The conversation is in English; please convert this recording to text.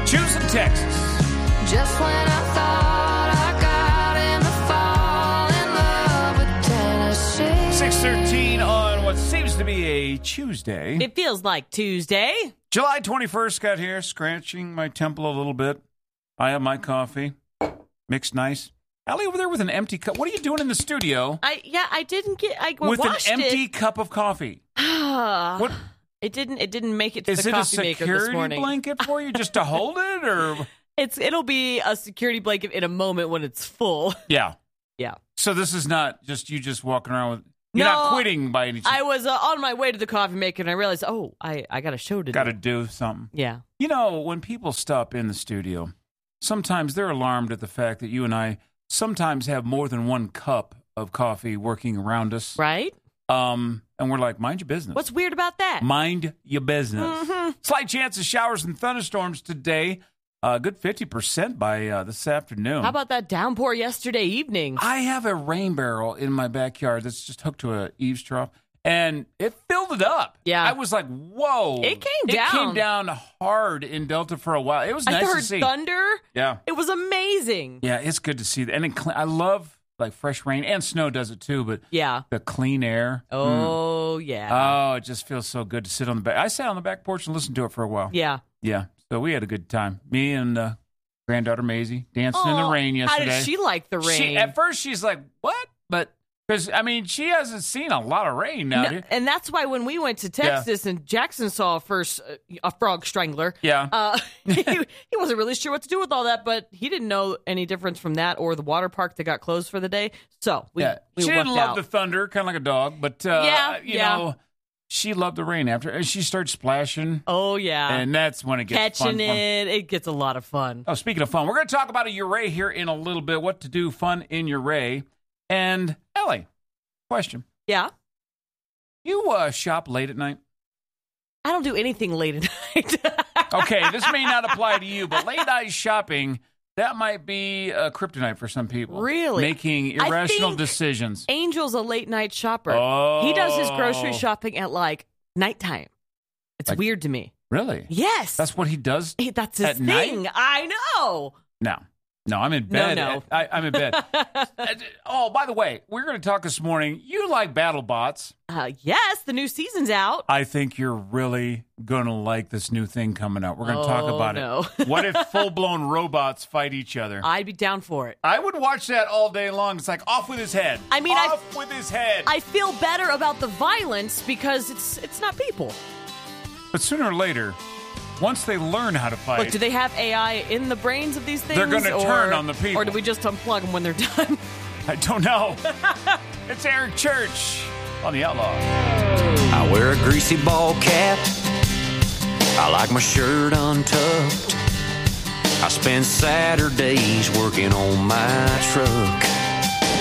Choosing Texas. Just when I thought I got in the fall in love with Tennessee. 6:13 on what seems to be a Tuesday. It feels like Tuesday. July 21st got here, scratching my temple a little bit. I have my coffee. Mixed nice. Allie over there with an empty cup. What are you doing in the studio? I didn't get. I with washed an empty cup of coffee. What? It didn't make it to Is the it a coffee maker this security morning. blanket for you just to hold it, or? It'll be a security blanket in a moment when it's full. Yeah. Yeah. So this is not just you just walking around with. You're not quitting by any chance. I was on my way to the coffee maker and I realized, I got a show to do. Got to do something. Yeah. You know, when people stop in the studio, sometimes they're alarmed at the fact that you and I sometimes have more than one cup of coffee working around us. Right? And we're like, mind your business. What's weird about that? Mind your business. Mm-hmm. Slight chance of showers and thunderstorms today. Good 50% by this afternoon. How about that downpour yesterday evening? I have a rain barrel in my backyard that's just hooked to a eaves trough, and it filled it up. Yeah. I was like, whoa. It came down. It came down hard in Delta for a while. It was nice I heard to see. thunder. Yeah. It was amazing. Yeah, it's good to see that. And I love like fresh rain, and snow does it too, but Yeah. the clean air. Oh, yeah. Oh, it just feels so good to sit on the back. I sat on the back porch and listened to it for a while. Yeah. Yeah. So we had a good time. Me and granddaughter Maisie dancing in the rain yesterday. How did she like the rain? At first, she's like, what? But, because, I mean, she hasn't seen a lot of rain now. No, and that's why when we went to Texas and Jackson saw first a frog strangler, he wasn't really sure what to do with all that, but he didn't know any difference from that or the water park that got closed for the day. So we she didn't lucked love out. the thunder, kind of like a dog, but, you know, she loved the rain after. And she started splashing. Oh, yeah. And that's when it gets Catching fun. it gets a lot of fun. Oh, speaking of fun, we're going to talk about a Uray here in a little bit, what to do fun in Uray. And, Ellie, question. Yeah? You shop late at night? I don't do anything late at night. Okay, this may not apply to you, but late night shopping, that might be a kryptonite for some people. Really? Making irrational decisions. Angel's a late night shopper. Oh. He does his grocery shopping at like nighttime. It's Like- weird to me. Really? Yes. That's what he does? That's his at thing. night? I know. No, I'm in bed. No. I'm in bed. Oh, by the way, we're going to talk this morning. You like BattleBots. Yes, the new season's out. I think you're really going to like this new thing coming out. We're going to talk about no. it. What if full-blown robots fight each other? I'd be down for it. I would watch that all day long. It's like off with his head. I mean, off with his head. I feel better about the violence because it's not people. But sooner or later, once they learn how to fight, Look, do they have AI in the brains of these things? They're gonna turn on the people. Or do we just unplug them when they're done? I don't know. It's Eric Church on The Outlaw. I wear a greasy ball cap. I like my shirt untucked. I spend Saturdays working on my truck.